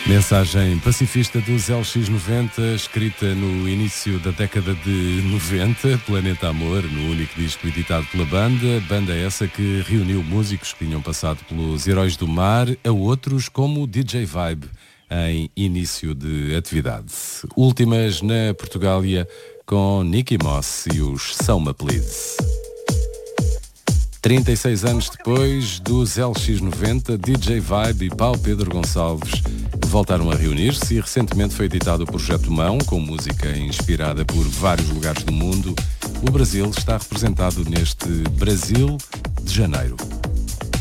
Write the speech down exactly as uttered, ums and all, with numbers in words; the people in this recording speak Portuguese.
Mensagem pacifista dos L X noventa, escrita no início da década de noventa, Planeta Amor, no único disco editado pela banda, banda essa que reuniu músicos que tinham passado pelos Heróis do Mar a outros como D J Vibe em início de atividade. Últimas na Portugália com Nicky Moss e os Selma Please. trinta e seis anos depois dos L X noventa, D J Vibe e Paulo Pedro Gonçalves voltaram a reunir-se e recentemente foi editado o Projeto Mão, com música inspirada por vários lugares do mundo. O Brasil está representado neste Brasil de Janeiro.